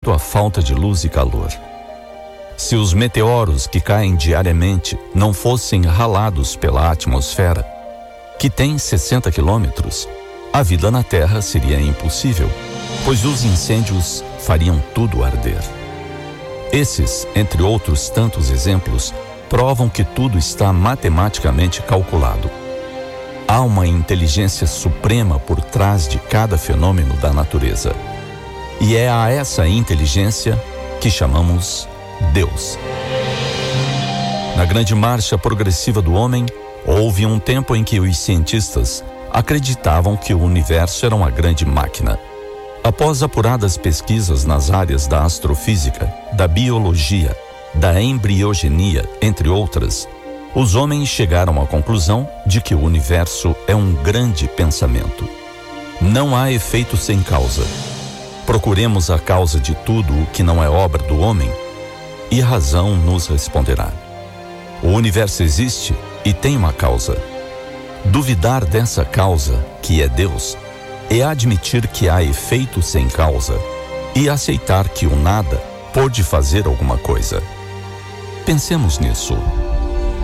devido à falta de luz e calor. Se os meteoros que caem diariamente não fossem ralados pela atmosfera, que tem 60 quilômetros, a vida na Terra seria impossível, pois os incêndios fariam tudo arder. Esses, entre outros tantos exemplos, provam que tudo está matematicamente calculado. Há uma inteligência suprema por trás de cada fenômeno da natureza. E é a essa inteligência que chamamos Deus. Na grande marcha progressiva do homem, houve um tempo em que os cientistas acreditavam que o universo era uma grande máquina. Após apuradas pesquisas nas áreas da astrofísica, da biologia, da embriogenia, entre outras, os homens chegaram à conclusão de que o universo é um grande pensamento. Não há efeito sem causa. Procuremos a causa de tudo o que não é obra do homem, e a razão nos responderá. O universo existe e tem uma causa. Duvidar dessa causa, que é Deus, é admitir que há efeito sem causa e aceitar que o nada pode fazer alguma coisa. Pensemos nisso.